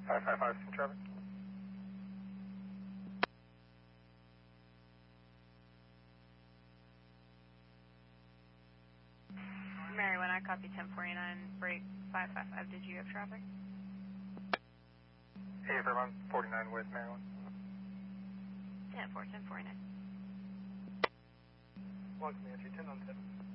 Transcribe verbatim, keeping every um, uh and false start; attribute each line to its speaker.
Speaker 1: five five five, some traffic.
Speaker 2: Mary, when I copy ten forty-nine, break five five five, did you have traffic?
Speaker 1: Hey, Vermont, forty-nine with Maryland.
Speaker 2: ten four, ten forty-nine.
Speaker 1: One, Comanche, ten on seven.